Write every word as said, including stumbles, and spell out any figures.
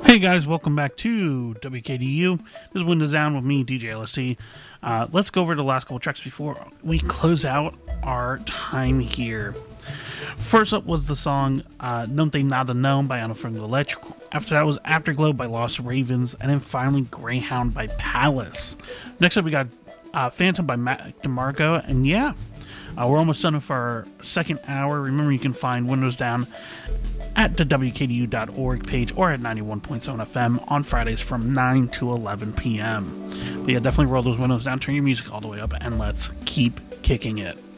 Hey guys, welcome back to W K D U. This is Windows Down with me, D J L S T. Uh, let's go over the last couple tracks before we close out our time here. First up was the song uh, Não Tem Nada Não by Ana Frango Elétrico. After that was Afterglow by Lost Ravens. And then finally Greyhound by Palace. Next up we got uh, Phantom by Mac DeMarco. And yeah, uh, we're almost done with our second hour. Remember, you can find Windows Down at the W K D U dot org page or at ninety-one point seven F M on Fridays from nine to eleven p.m. But yeah, definitely roll those windows down, turn your music all the way up, and let's keep kicking it.